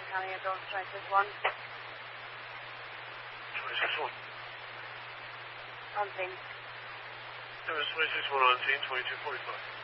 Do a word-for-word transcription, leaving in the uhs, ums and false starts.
Frank County, adult twenty-six one. twenty-six one. On scene. There was twenty-six one on scene, twenty-two forty-five.